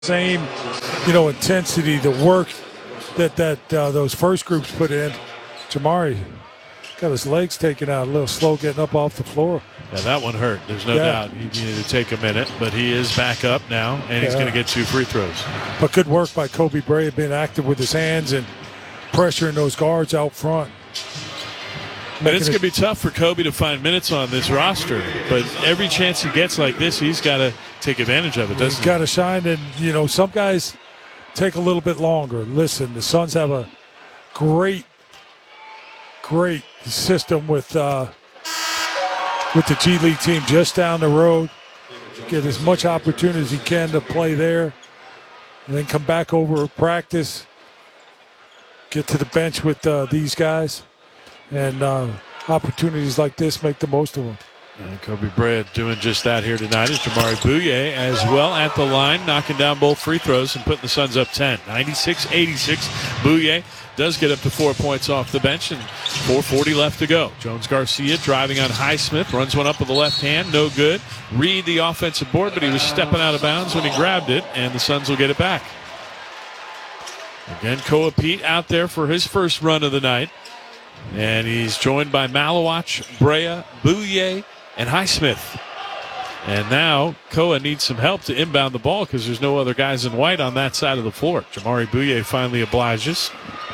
same, intensity, the work that those first groups put in. Jamari got his legs taken out, a little slow getting up off the floor. Yeah, that one hurt. There's no doubt he needed to take a minute, but he is back up now, and he's going to get 2 free throws. But good work by Kobe Bryant, being active with his hands and pressuring those guards out front. And it's going to be tough for Kobe to find minutes on this roster, but every chance he gets like this, he's got to take advantage of it, doesn't he? He's got to shine, and, some guys take a little bit longer. Listen, the Suns have a great system with the G League team just down the road. Get as much opportunity as he can to play there, and then come back over practice, get to the bench with these guys, and opportunities like this, make the most of them. And Kobe Bryant doing just that here tonight is Jamari Bouye as well at the line, knocking down both free throws and putting the Suns up 10. 96-86. Bouye does get up to 4 points off the bench, and 4:40 left to go. Jones Garcia driving on Highsmith, runs one up with the left hand, no good. Reed the offensive board, but he was stepping out of bounds when he grabbed it, and the Suns will get it back. Again, Koa Pete out there for his first run of the night, and he's joined by Malawach, Brea, Bouye, and Highsmith. And now Koa needs some help to inbound the ball because there's no other guys in white on that side of the floor. Jamari Bouye finally obliges,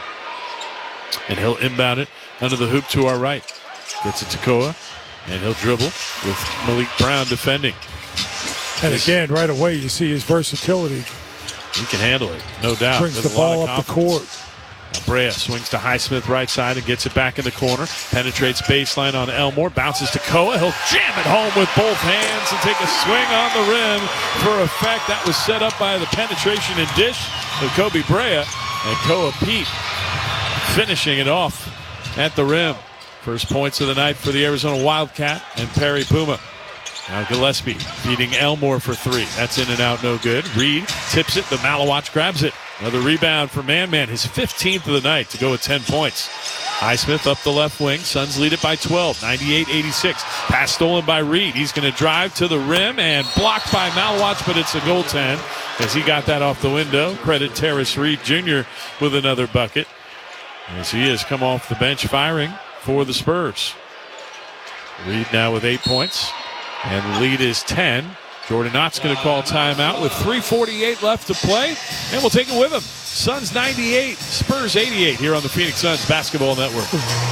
and he'll inbound it under the hoop to our right. Gets it to Koa, and he'll dribble with Malik Brown defending. And again, right away, you see his versatility. He can handle it, no doubt. Brings the ball up the court. Brea swings to Highsmith right side and gets it back in the corner. Penetrates baseline on Elmore. Bounces to Koa. He'll jam it home with both hands and take a swing on the rim for effect. That was set up by the penetration and dish of Kobe Brea. And Koa Pete finishing it off at the rim. First points of the night for the Arizona Wildcat and Perry Puma. Now Gillespie feeding Elmore for 3. That's in and out, no good. Reed tips it, but Malawach grabs it. Another rebound for Man, his 15th of the night to go with 10 points. Highsmith up the left wing. Suns lead it by 12, 98-86. Pass stolen by Reed. He's going to drive to the rim and blocked by Malawach, but it's a goaltend as he got that off the window. Credit Terrace Reed Jr. with another bucket as he has come off the bench firing for the Spurs. Reed now with 8 points, and the lead is 10. Jordan Knott's going to call timeout with 3:48 left to play, and we'll take it with him. Suns 98, Spurs 88 here on the Phoenix Suns Basketball Network.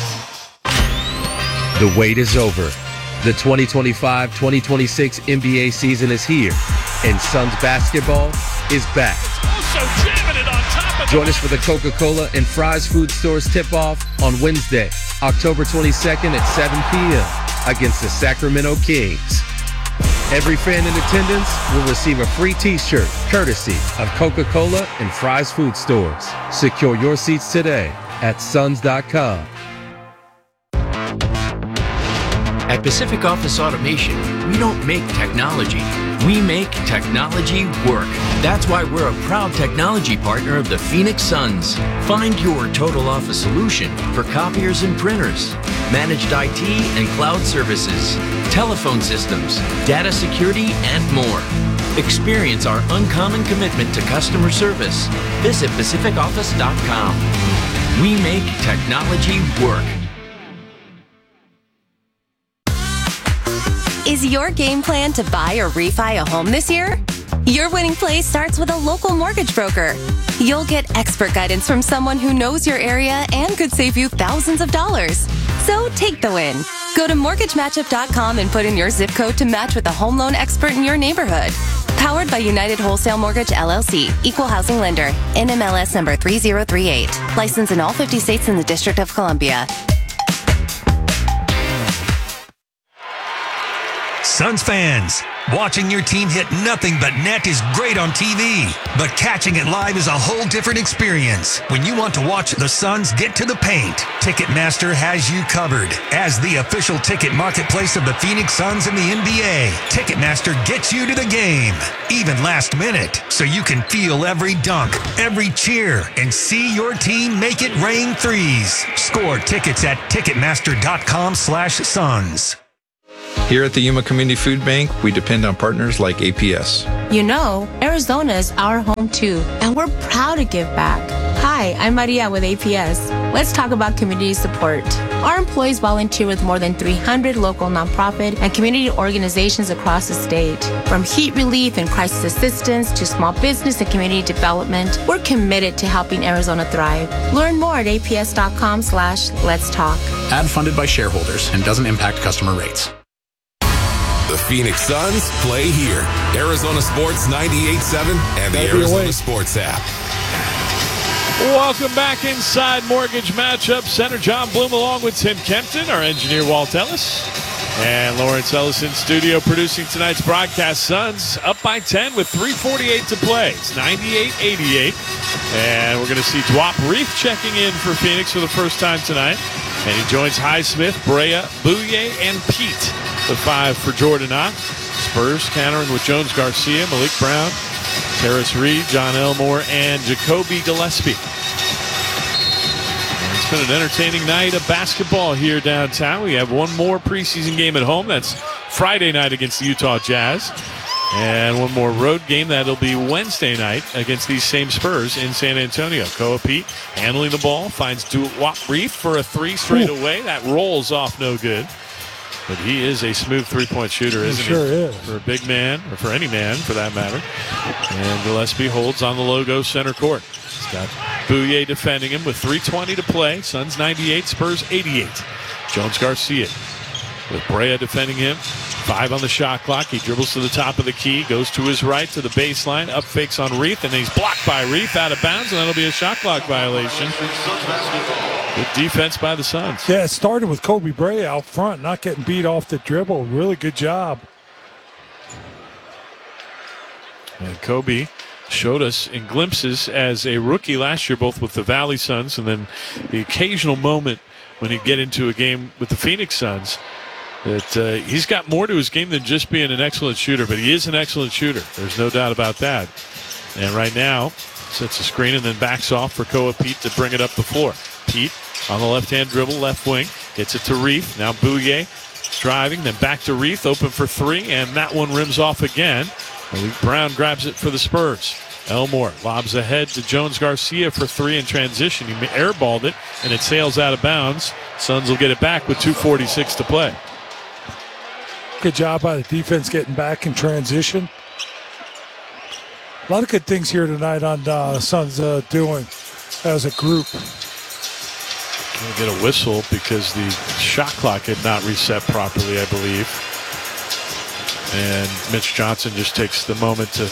The wait is over. The 2025-2026 NBA season is here, and Suns basketball is back. Also jamming it on top of Join us for the Coca-Cola and Fry's Food Stores tip-off on Wednesday, October 22nd at 7 p.m. against the Sacramento Kings. Every fan in attendance will receive a free t-shirt courtesy of Coca-Cola and Fry's Food Stores. Secure your seats today at suns.com. At Pacific Office Automation, we don't make technology. We make technology work. That's why we're a proud technology partner of the Phoenix Suns. Find your total office solution for copiers and printers, managed IT and cloud services, telephone systems, data security, and more. Experience our uncommon commitment to customer service. Visit PacificOffice.com. We make technology work. Is your game plan to buy or refi a home this year? Your winning play starts with a local mortgage broker. You'll get expert guidance from someone who knows your area and could save you thousands of dollars. So take the win. Go to mortgagematchup.com and put in your zip code to match with a home loan expert in your neighborhood. Powered by United Wholesale Mortgage, LLC. Equal housing lender. NMLS number 3038. Licensed in all 50 states and the District of Columbia. Suns fans, watching your team hit nothing but net is great on TV, but catching it live is a whole different experience. When you want to watch the Suns get to the paint, Ticketmaster has you covered. As the official ticket marketplace of the Phoenix Suns and the NBA, Ticketmaster gets you to the game, even last minute, so you can feel every dunk, every cheer, and see your team make it rain threes. Score tickets at Ticketmaster.com/Suns. Here at the Yuma Community Food Bank, we depend on partners like APS. You know, Arizona is our home too, and we're proud to give back. Hi, I'm Maria with APS. Let's talk about community support. Our employees volunteer with more than 300 local nonprofit and community organizations across the state. From heat relief and crisis assistance to small business and community development, we're committed to helping Arizona thrive. Learn more at aps.com/let's talk. Ad funded by shareholders and doesn't impact customer rates. The Phoenix Suns play here. Arizona Sports 98.7 and the Arizona Sports app. Welcome back inside Mortgage Matchup Center. John Bloom along with Tim Kempton, our engineer Walt Ellis, and Lawrence Ellis in studio producing tonight's broadcast. Suns up by 10 with 3:48 to play. It's 98-88. And we're going to see Dwop Reef checking in for Phoenix for the first time tonight. And he joins Highsmith, Brea, Bouye, and Pete. The 5 for Jordan Ott. Spurs countering with Jones Garcia, Malik Brown, Terrace Reed, John Elmore, and Jacoby Gillespie. And it's been an entertaining night of basketball here downtown. We have one more preseason game at home. That's Friday night against the Utah Jazz. And one more road game. That'll be Wednesday night against these same Spurs in San Antonio. Koa Pete handling the ball, finds Dwop Reef for a 3 straight away. That rolls off no good. But he is a smooth three-point shooter, isn't he? Sure is. For a big man, or for any man, for that matter. And Gillespie holds on the logo center court. He's got Bouye defending him with 3:20 to play. Suns 98, Spurs 88. Jones Garcia with Brea defending him. 5 on the shot clock. He dribbles to the top of the key, goes to his right to the baseline, up fakes on Reef, and he's blocked by Reef out of bounds, and that'll be a shot clock violation. Good defense by the Suns. Yeah, it started with Kobe Brea out front, not getting beat off the dribble. Really good job. And Kobe showed us in glimpses as a rookie last year, both with the Valley Suns and then the occasional moment when he'd get into a game with the Phoenix Suns, that he's got more to his game than just being an excellent shooter, but he is an excellent shooter. There's no doubt about that. And right now, sets a screen and then backs off for Koa Pete to bring it up the floor. Pete on the left-hand dribble, left wing, gets it to Reef. Now Bouye driving, then back to Reef, open for 3, and that one rims off again. Malik Brown grabs it for the Spurs. Elmore lobs ahead to Jones Garcia for 3 in transition. He airballed it, and it sails out of bounds. Suns will get it back with 2:46 to play. Good job by the defense getting back in transition. A lot of good things here tonight on Suns doing as a group. We'll get a whistle because the shot clock had not reset properly, I believe. And Mitch Johnson just takes the moment to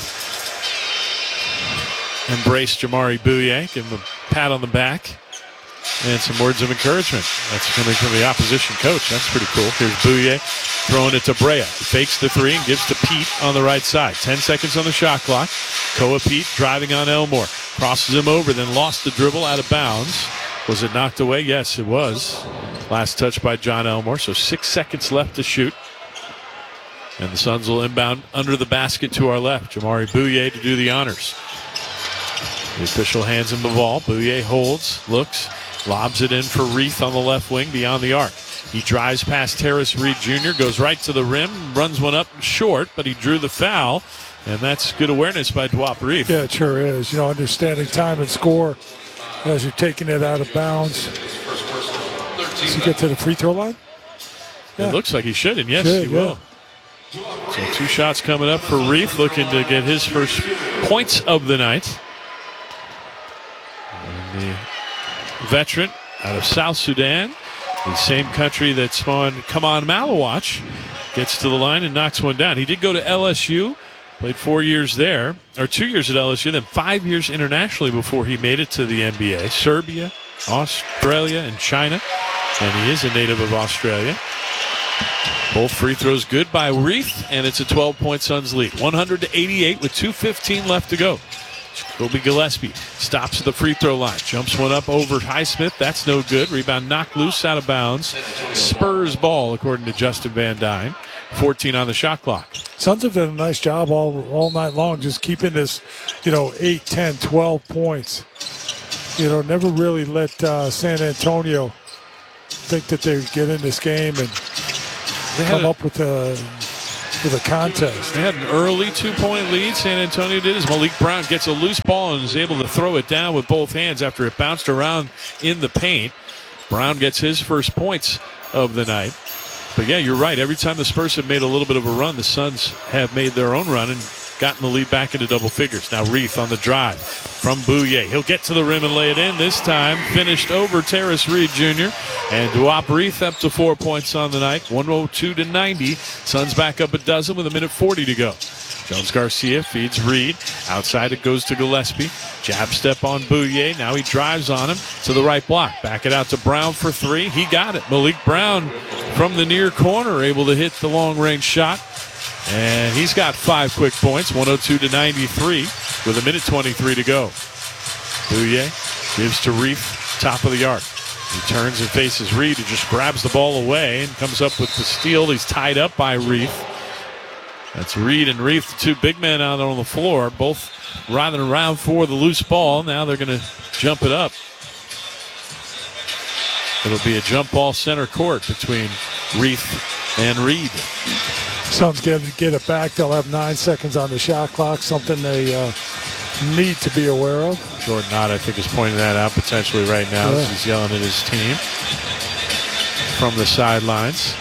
embrace Jamari Bouye, give him a pat on the back and some words of encouragement. That's coming from the opposition coach. That's pretty cool. Here's Bouye throwing it to Brea. He fakes the 3 and gives to Pete on the right side. 10 seconds on the shot clock. Koa Pete driving on Elmore. Crosses him over, then lost the dribble out of bounds. Was it knocked away? Yes, it was. Last touch by John Elmore, so 6 seconds left to shoot. And the Suns will inbound under the basket to our left. Jamari Bouye to do the honors. The official hands him the ball. Bouye holds, looks, lobs it in for Reith on the left wing beyond the arc. He drives past Terrace Reed Jr., goes right to the rim, runs one up short, but he drew the foul. And that's good awareness by Dwop Reef. Yeah, it sure is. You know, understanding time and score as you're taking it out of bounds. Does he get to the free throw line? Yeah. It looks like he should, and yes, he will. So 2 shots coming up for Reef, looking to get his first points of the night. And the veteran out of South Sudan, the same country that spawned Kaman Malawach, gets to the line and knocks one down. He did go to LSU. Played 4 years there, or 2 years at LSU, then 5 years internationally before he made it to the NBA. Serbia, Australia, and China. And he is a native of Australia. Both free throws good by Reith, and it's a 12-point Suns lead. 100-88 with 2:15 left to go. Jacoby Gillespie stops at the free throw line. Jumps one up over Highsmith. That's no good. Rebound knocked loose out of bounds. Spurs ball, according to Justin Van Dyne. 14 on the shot clock. Suns have done a nice job all night long just keeping this, 8, 10, 12 points. Never really let San Antonio think that they would get in this game and come up with a contest. They had an early 2-point lead. San Antonio did as Malik Brown gets a loose ball and is able to throw it down with both hands after it bounced around in the paint. Brown gets his first points of the night. But yeah, you're right. Every time the Spurs have made a little bit of a run, the Suns have made their own run and gotten the lead back into double figures. Now Reith on the drive from Bouye. He'll get to the rim and lay it in. This time finished over Terrace Reed Jr. And Duop Reith up to 4 points on the night. 102-90. Suns back up a dozen with 1:40 to go. Jones Garcia feeds Reed. Outside it goes to Gillespie. Jab step on Bouye. Now he drives on him to the right block. Back it out to Brown for three. He got it. Malik Brown from the near corner able to hit the long-range shot. And he's got 5 quick points, 102-93 with 1:23 to go. Bouye gives to Reith, top of the arc. He turns and faces Reed, who just grabs the ball away and comes up with the steal. He's tied up by Reith. That's Reed and Reith, the two big men out on the floor, both riding around for the loose ball. Now they're going to jump it up. It'll be a jump ball center court between Reith and Reed. Suns get it back. They'll have 9 seconds on the shot clock, something they need to be aware of. Jordan Knott, I think, is pointing that out potentially right now as he's yelling at his team from the sidelines.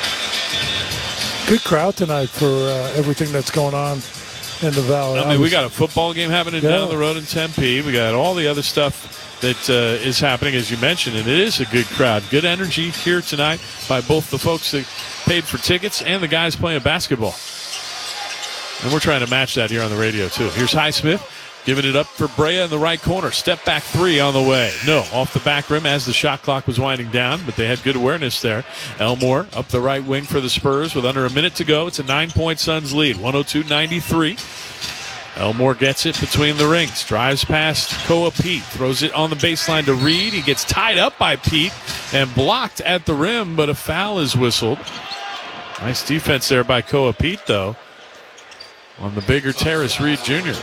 Good crowd tonight for everything that's going on in the Valley. I mean, we got a football game happening down the road in Tempe. We got all the other stuff that is happening, as you mentioned, and it is a good crowd. Good energy here tonight by both the folks that paid for tickets and the guys playing basketball. And we're trying to match that here on the radio, too. Here's Highsmith giving it up for Brea in the right corner. Step back three on the way. No, off the back rim as the shot clock was winding down, but they had good awareness there. Elmore up the right wing for the Spurs with under a minute to go. It's a 9-point Suns lead, 102-93. Elmore gets it between the rings, drives past Koa Pete, throws it on the baseline to Reed. He gets tied up by Pete and blocked at the rim, but a foul is whistled. Nice defense there by Koa Pete, though, on the bigger Terrace Reed Jr.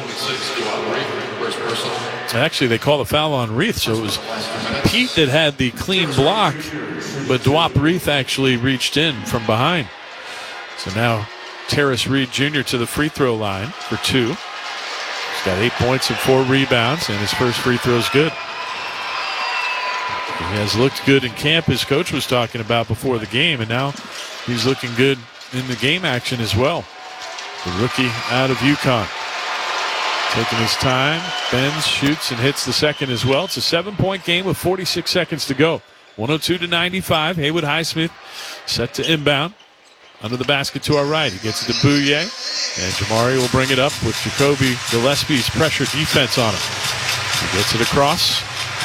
Actually, they call the foul on Reith, so it was Pete that had the clean block, but Duop Reith actually reached in from behind. So now Terrace Reed Jr. to the free throw line for 2. He's got 8 points and 4 rebounds, and his first free throw is good. He has looked good in camp, his coach was talking about before the game, and now he's looking good in the game action as well. The rookie out of UConn. Taking his time, bends, shoots, and hits the second as well. It's a 7-point game with 46 seconds to go. 102-95. Haywood Highsmith set to inbound. Under the basket to our right. He gets it to Bouye. And Jamari will bring it up with Jacoby Gillespie's pressure defense on him. He gets it across.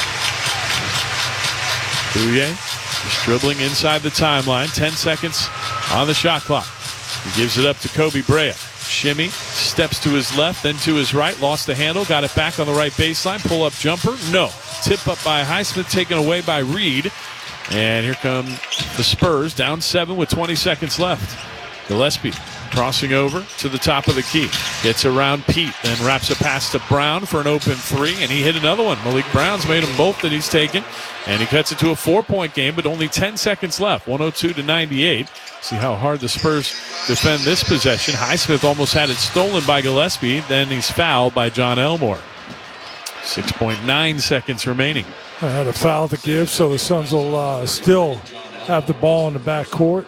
Bouye just dribbling inside the timeline. 10 seconds on the shot clock. He gives it up to Kobe Brea. Shimmy, steps to his left, then to his right. Lost the handle, got it back on the right baseline. Pull-up jumper, no. Tip up by Highsmith, taken away by Reed. And here come the Spurs, down 7 with 20 seconds left. Gillespie crossing over to the top of the key. Gets around Pete, then wraps a pass to Brown for an open 3, and he hit another one. Malik Brown's made them both that he's taken, and he cuts it to a 4-point game, but only 10 seconds left, 102-98. See how hard the Spurs defend this possession. Highsmith almost had it stolen by Gillespie, then he's fouled by John Elmore. 6.9 seconds remaining. I had a foul to give, so the Suns will still have the ball in the backcourt.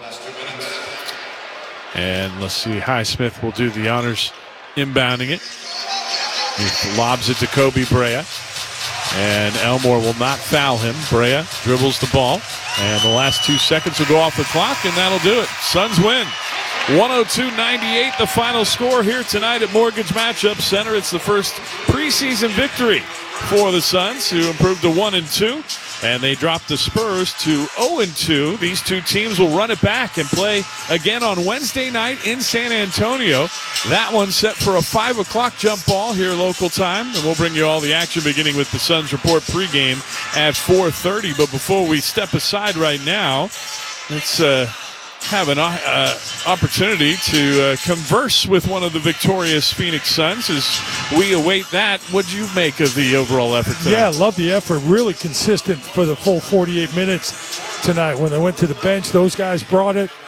And let's see, Highsmith will do the honors inbounding it. He lobs it to Kobe Brea. And Elmore will not foul him. Brea dribbles the ball. And the last 2 seconds will go off the clock, and that'll do it. Suns win. 102-98, the final score here tonight at Mortgage Matchup Center. It's the first preseason victory for the Suns, who improved to 1-2. And they dropped the Spurs to 0-2. These two teams will run it back and play again on Wednesday night in San Antonio. That one set for a 5 o'clock jump ball here local time. And we'll bring you all the action beginning with the Suns Report pregame at 4:30. But before we step aside right now, let's have an opportunity to converse with one of the victorious Phoenix Suns as we await that. What do you make of the overall effort tonight? Yeah, love the effort. Really consistent for the full 48 minutes tonight. When they went to the bench, those guys brought it.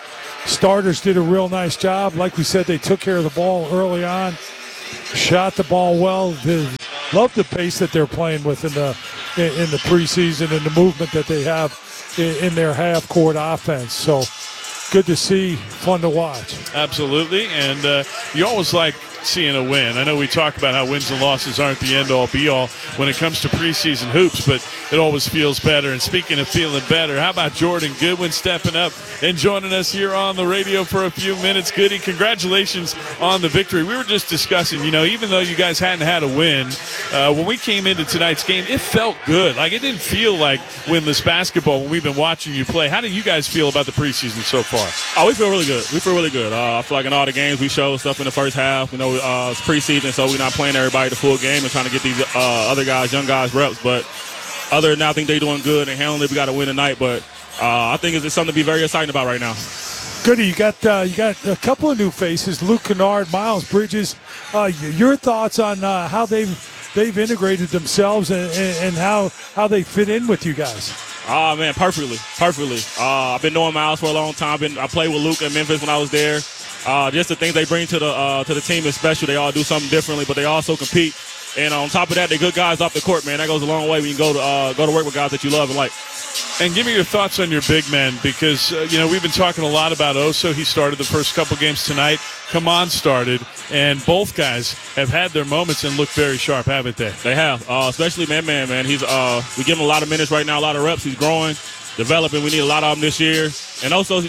starters did a real nice job. Like we said, they took care of the ball early on, shot the ball well. Love the pace that they're playing with in the preseason and the movement that they have in their half-court offense. So good to see, fun to watch. Absolutely, and you always like seeing a win. I know we talk about how wins and losses aren't the end-all, be-all when it comes to preseason hoops, but it always feels better. And speaking of feeling better, how about Jordan Goodwin stepping up and joining us here on the radio for a few minutes? Goody, congratulations on the victory. We were just discussing, even though you guys hadn't had a win, when we came into tonight's game, it felt good. Like, it didn't feel like winless basketball when we've been watching you play. How do you guys feel about the preseason so far? Oh, we feel really good. I feel like in all the games we showed stuff in the first half. It's preseason, so we're not playing everybody the full game and trying to get these other guys, young guys, reps. But other than that, I think they're doing good and handling it. We got to win tonight, but I think it's something to be very excited about right now. Goody, you got a couple of new faces, Luke Kennard, Miles Bridges. Your thoughts on how they've integrated themselves and how they fit in with you guys? Oh, man, perfectly. I've been knowing Miles for a long time. I played with Luke in Memphis when I was there. Just the things they bring to the team is special. They all do something differently, but they also compete. And on top of that, they're good guys off the court, man. That goes a long way when you go to work with guys that you love and like. And give me your thoughts on your big men because, we've been talking a lot about Oso. He started the first couple games tonight. Kaman started, and both guys have had their moments and look very sharp, haven't they? They have, especially man. He's we give him a lot of minutes right now, a lot of reps. He's growing, developing. We need a lot of them this year. And also,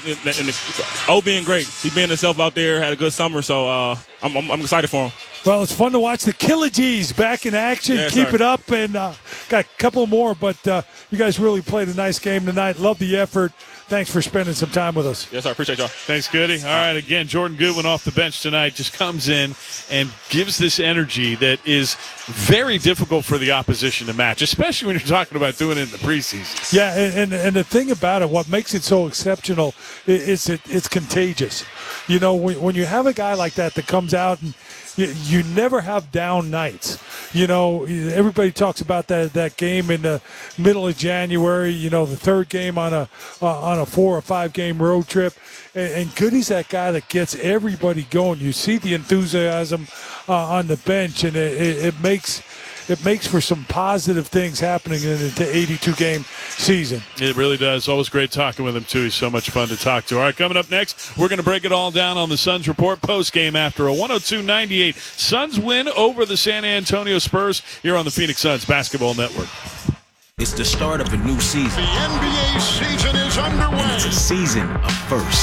being great. He's being himself out there, had a good summer, so I'm excited for him. Well, it's fun to watch the Killer G's back in action. Yeah, Keep it up, and got a couple more, but you guys really played a nice game tonight. Love the effort. Thanks for spending some time with us. Yes, sir. Appreciate y'all. Thanks, Goody. All right, again, Jordan Goodwin off the bench tonight just comes in and gives this energy that is very difficult for the opposition to match, especially when you're talking about doing it in the preseason. Yeah, and the thing about it, what makes it so exceptional is it's contagious. When you have a guy like that comes out and you never have down nights. Everybody talks about that game in the middle of January. The third game on a 4 or 5 game road trip, and Goody's that guy that gets everybody going. You see the enthusiasm on the bench, and it makes for some positive things happening in the 82-game season. It really does. Always great talking with him, too. He's so much fun to talk to. All right, coming up next, we're going to break it all down on the Suns Report post-game after a 102-98 Suns win over the San Antonio Spurs here on the Phoenix Suns Basketball Network. It's the start of a new season. The NBA season is underway. And it's a season of firsts.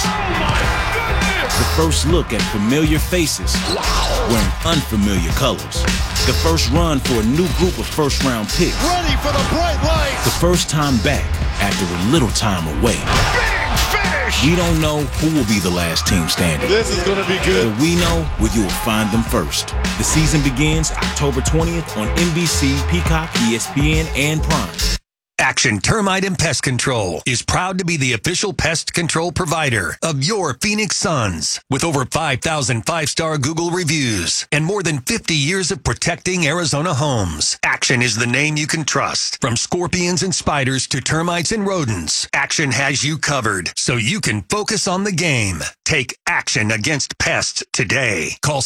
The first look at familiar faces wearing unfamiliar colors. The first run for a new group of first-round picks. Ready for the bright lights. The first time back after a little time away. Big finish. We don't know who will be the last team standing. This is going to be good. But we know where you will find them first. The season begins October 20th on NBC, Peacock, ESPN, and Prime. Action Termite and Pest Control is proud to be the official pest control provider of your Phoenix Suns. With over 5,000 5-star Google reviews and more than 50 years of protecting Arizona homes, Action is the name you can trust. From scorpions and spiders to termites and rodents, Action has you covered so you can focus on the game. Take action against pests today. Call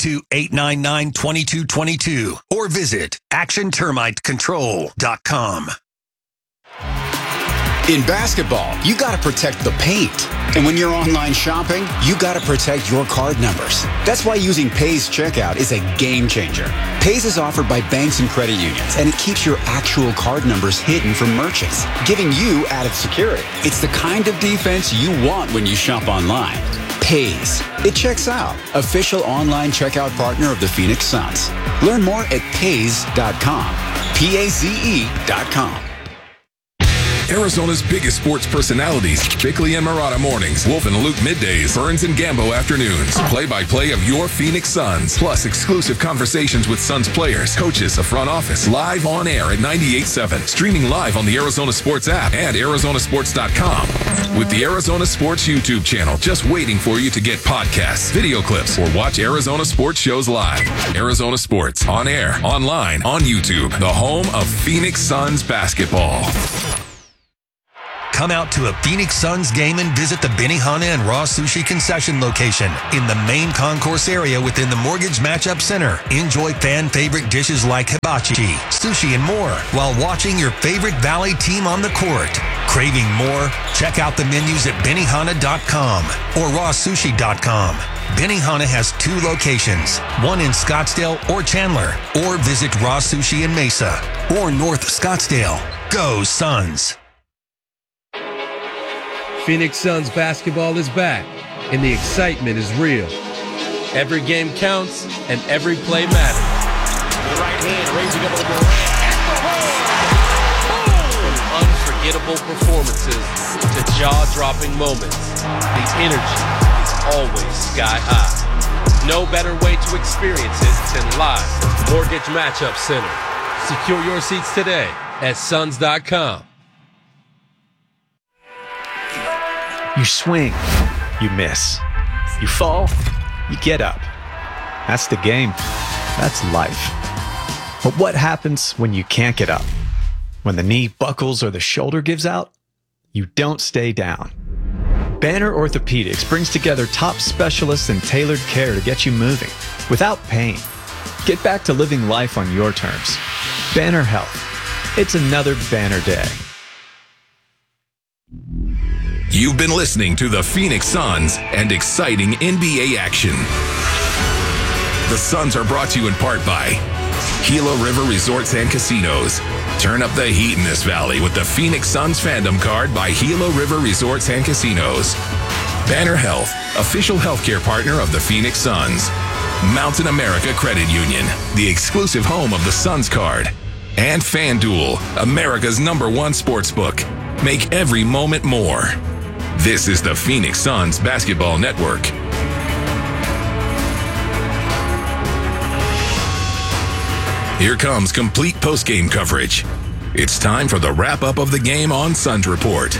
602-899-2222 or visit actiontermitecontrol.com. In basketball, you got to protect the paint. And when you're online shopping, you got to protect your card numbers. That's why using Paze Checkout is a game changer. Paze is offered by banks and credit unions, and it keeps your actual card numbers hidden from merchants, giving you added security. It's the kind of defense you want when you shop online. Paze. It checks out. Official online checkout partner of the Phoenix Suns. Learn more at paze.com. PAZE.com. Arizona's biggest sports personalities, Bickley and Murata mornings, Wolf and Luke middays, Burns and Gambo afternoons. Play-by-play of your Phoenix Suns, plus exclusive conversations with Suns players, coaches, the front office, live on air at 98.7, streaming live on the Arizona Sports app and arizonasports.com. With the Arizona Sports YouTube channel just waiting for you to get podcasts, video clips, or watch Arizona Sports shows live. Arizona Sports, on air, online, on YouTube, the home of Phoenix Suns basketball. come out to a Phoenix Suns game and visit the Benihana and Raw Sushi concession location in the main concourse area within the Mortgage Matchup Center. Enjoy fan-favorite dishes like hibachi, sushi, and more while watching your favorite Valley team on the court. Craving more? Check out the menus at Benihana.com or RawSushi.com. Benihana has 2 locations, one in Scottsdale or Chandler, or visit Raw Sushi in Mesa or North Scottsdale. Go Suns! Phoenix Suns basketball is back, and the excitement is real. Every game counts, and every play matters. The right hand raising up over From unforgettable performances to jaw-dropping moments, the energy is always sky high. No better way to experience it than live from Mortgage Matchup Center. Secure your seats today at Suns.com. You swing, you miss. You fall, you get up. That's the game. That's life. But what happens when you can't get up? When the knee buckles or the shoulder gives out? You don't stay down. Banner Orthopedics brings together top specialists and tailored care to get you moving without pain. Get back to living life on your terms. Banner Health. It's another banner day. You've been listening to the Phoenix Suns and exciting NBA action. The Suns are brought to you in part by Gila River Resorts and Casinos. Turn up the heat in this valley with the Phoenix Suns fandom card by Gila River Resorts and Casinos. Banner Health, official healthcare partner of the Phoenix Suns. Mountain America Credit Union, the exclusive home of the Suns card. And FanDuel, America's #1 sportsbook. Make every moment more. This is the Phoenix Suns Basketball Network. Here comes complete postgame coverage. It's time for the wrap-up of the game on Suns Report.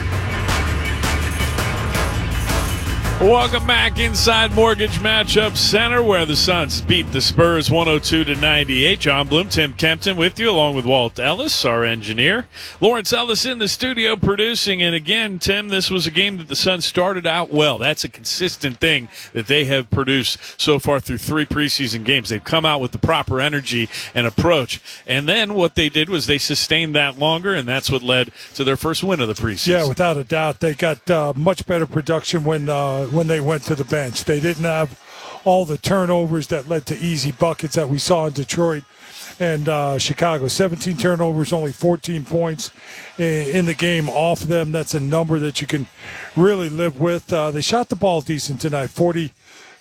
Welcome back inside Mortgage Matchup Center, where the Suns beat the Spurs 102-98. John Bloom, Tim Kempton with you, along with Walt Ellis, our engineer. Lawrence Ellis in the studio producing. And again, Tim, this was a game that the Suns started out well. That's a consistent thing that they have produced so far through 3 preseason games. They've come out with the proper energy and approach. And then what they did was they sustained that longer, and that's what led to their first win of the preseason. Yeah, without a doubt. They got much better production when they went to the bench. They didn't have all the turnovers that led to easy buckets that we saw in Detroit and Chicago. 17 turnovers, only 14 points in the game off them. That's a number that you can really live with. They shot the ball decent tonight, 43%,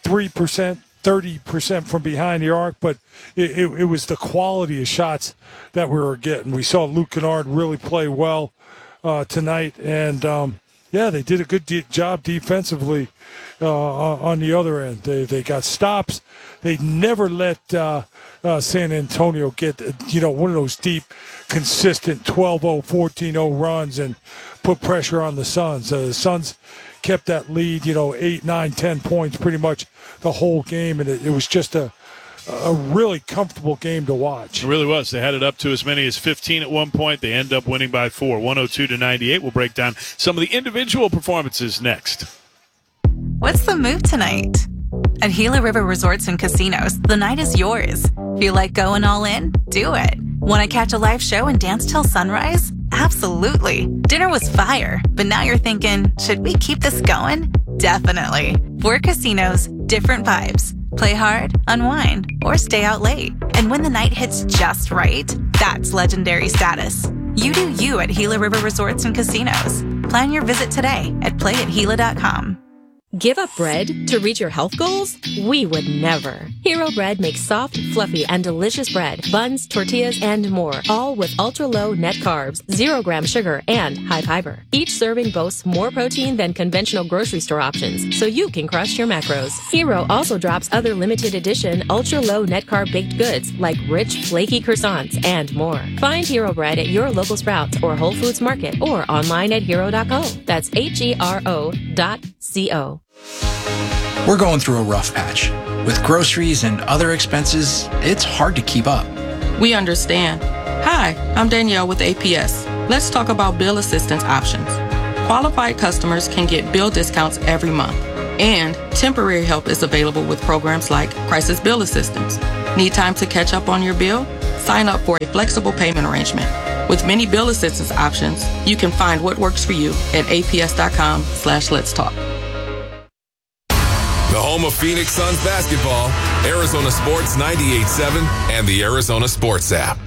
30% from behind the arc, but it was the quality of shots that we were getting. We saw Luke Kennard really play well tonight, and yeah, they did a good job defensively on the other end. They got stops. They never let San Antonio get one of those deep, consistent 12-0, 14-0 runs and put pressure on the Suns. The Suns kept that lead, 8, 9, 10 points pretty much the whole game, and it was just a really comfortable game to watch. It really was. They had it up to as many as 15 at one point. They end up winning by 4, 102-98. We'll break down some of the individual performances next. What's the move tonight? At Gila River Resorts and Casinos, the night is yours. Feel like going all in? Do it. Want to catch a live show and dance till sunrise? Absolutely. Dinner was fire, but now you're thinking, should we keep this going? Definitely. 4 casinos, different vibes. Play hard, unwind, or stay out late. And when the night hits just right, that's legendary status. You do you at Gila River Resorts and Casinos. Plan your visit today at playatgila.com. Give up bread to reach your health goals? We would never. Hero Bread makes soft, fluffy, and delicious bread, buns, tortillas, and more, all with ultra-low net carbs, 0-gram sugar, and high fiber. Each serving boasts more protein than conventional grocery store options, so you can crush your macros. Hero also drops other limited edition, ultra-low net carb baked goods like rich, flaky croissants and more. Find Hero Bread at your local Sprouts or Whole Foods Market or online at hero.co. That's HERO.co. We're going through a rough patch. With groceries and other expenses, it's hard to keep up. We understand. Hi, I'm Danielle with APS. Let's talk about bill assistance options. Qualified customers can get bill discounts every month. And temporary help is available with programs like Crisis Bill Assistance. Need time to catch up on your bill? Sign up for a flexible payment arrangement. With many bill assistance options, you can find what works for you at aps.com/Let's Talk. The home of Phoenix Suns basketball, Arizona Sports 98.7 and the Arizona Sports app.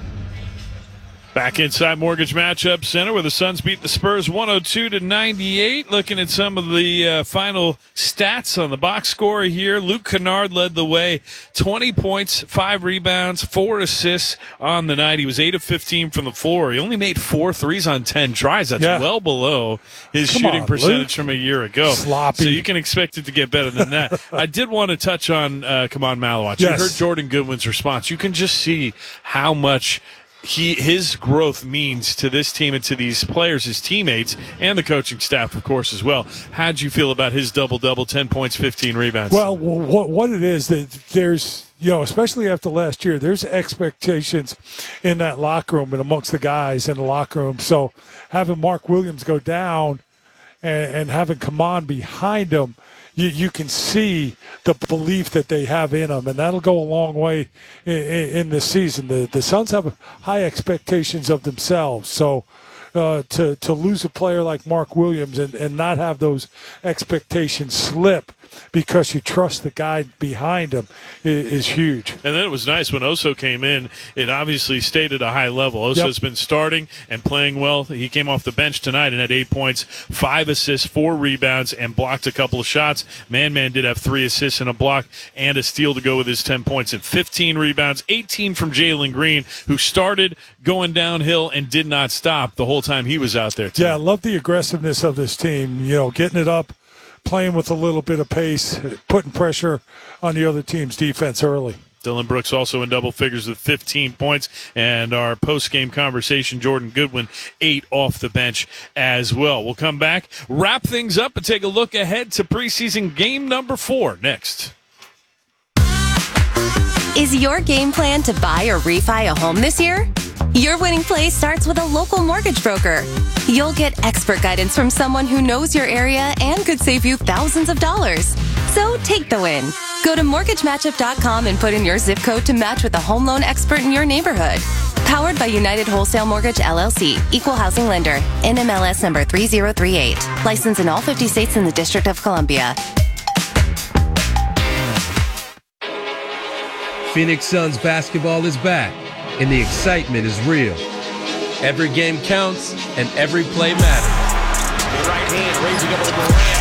Back inside Mortgage Matchup Center where the Suns beat the Spurs 102-98. Looking at some of the final stats on the box score here. Luke Kennard led the way. 20 points, 5 rebounds, 4 assists on the night. He was 8 of 15 from the floor. He only made 4 threes on 10 tries. That's well below his shooting percentage from a year ago. Sloppy. So you can expect it to get better than that. I did want to touch on Kaman Malawach. You heard Jordan Goodwin's response. You can just see how much his growth means to this team and to these players, his teammates, and the coaching staff, of course, as well. How'd you feel about his double-double, 10 points, 15 rebounds? Well, what it is that there's, especially after last year, there's expectations in that locker room and amongst the guys in the locker room. So having Mark Williams go down and having Kaman behind him, you can see the belief that they have in them, and that'll go a long way in this season. The Suns have high expectations of themselves, so to lose a player like Mark Williams and not have those expectations slip because you trust the guy behind him is huge. And then it was nice when Oso came in. It obviously stayed at a high level. Oso's been starting and playing well. He came off the bench tonight and had 8 points, 5 assists, 4 rebounds, and blocked a couple of shots. Man did have 3 assists and a block and a steal to go with his 10 points and 15 rebounds, 18 from Jalen Green, who started going downhill and did not stop the whole time he was out there too. Yeah, I love the aggressiveness of this team, getting it up, playing with a little bit of pace, putting pressure on the other team's defense early. Dylan Brooks also in double figures with 15 points. And our post-game conversation, Jordan Goodwin, 8 off the bench as well. We'll come back, wrap things up, and take a look ahead to preseason game number 4 next. Is your game plan to buy or refi a home this year? Your winning play starts with a local mortgage broker. You'll get expert guidance from someone who knows your area and could save you thousands of dollars. So take the win. Go to mortgagematchup.com and put in your zip code to match with a home loan expert in your neighborhood. Powered by United Wholesale Mortgage, LLC. Equal housing lender. NMLS number 3038. Licensed in all 50 states and the District of Columbia. Phoenix Suns basketball is back, and the excitement is real. Every game counts, and every play matters. Right hand raising up to Durant.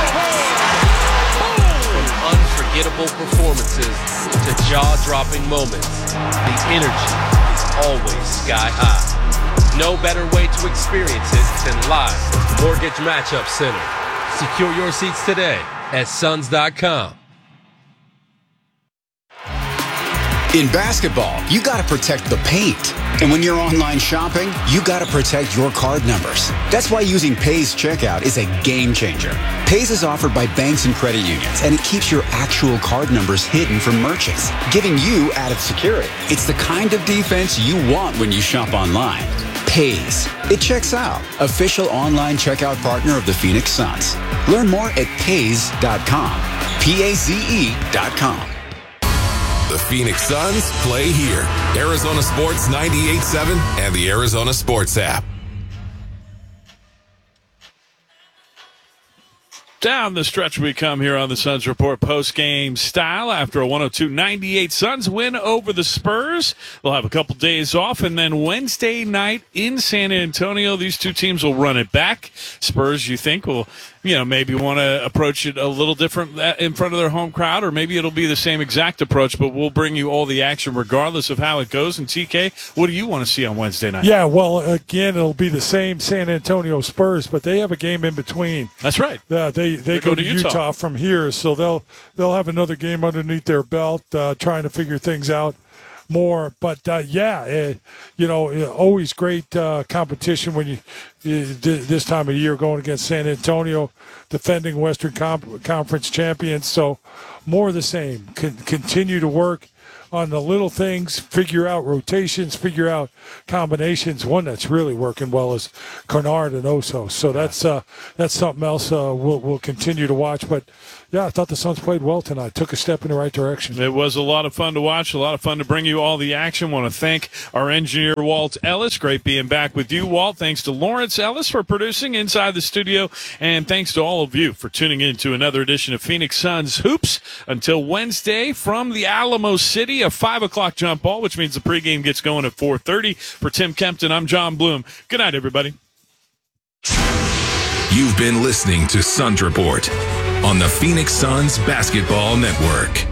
From unforgettable performances to jaw-dropping moments, the energy is always sky high. No better way to experience it than live at Mortgage Matchup Center. Secure your seats today at Suns.com. In basketball, you got to protect the paint. And when you're online shopping, you got to protect your card numbers. That's why using Paze Checkout is a game changer. Paze is offered by banks and credit unions, and it keeps your actual card numbers hidden from merchants, giving you added security. It's the kind of defense you want when you shop online. Paze. It checks out. Official online checkout partner of the Phoenix Suns. Learn more at paze.com. PAZE.com. The Phoenix Suns play here. Arizona Sports 98.7 and the Arizona Sports app. Down the stretch we come here on the Suns Report post-game style after a 102-98 Suns win over the Spurs. They'll have a couple days off, and then Wednesday night in San Antonio, these two teams will run it back. Spurs, you think, will maybe want to approach it a little different in front of their home crowd, or maybe it'll be the same exact approach, but we'll bring you all the action regardless of how it goes. And TK, what do you want to see on Wednesday night? Yeah, well, again, it'll be the same San Antonio Spurs, but they have a game in between. That's right. They go to Utah from here, so they'll have another game underneath their belt, trying to figure things out more. But always great competition when you this time of year going against San Antonio, defending Western Conference champions. So more of the same. Continue to work on the little things, figure out rotations, figure out combinations. One that's really working well is Kennard and Oso. So that's something else we'll continue to watch. But, yeah, I thought the Suns played well tonight. Took a step in the right direction. It was a lot of fun to watch, a lot of fun to bring you all the action. Want to thank our engineer, Walt Ellis. Great being back with you, Walt. Thanks to Lawrence Ellis for producing inside the studio. And thanks to all of you for tuning in to another edition of Phoenix Suns Hoops. Until Wednesday from the Alamo City, a 5 o'clock jump ball, which means the pregame gets going at 4:30. For Tim Kempton, I'm John Bloom. Good night, everybody. You've been listening to Suns Report on the Phoenix Suns Basketball Network.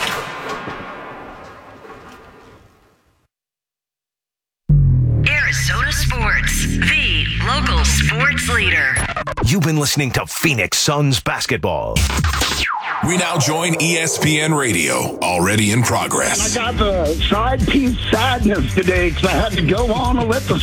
Arizona Sports, the local sports leader. You've been listening to Phoenix Suns Basketball. We now join ESPN Radio, already in progress. I got the side piece sadness today because I had to go on and let the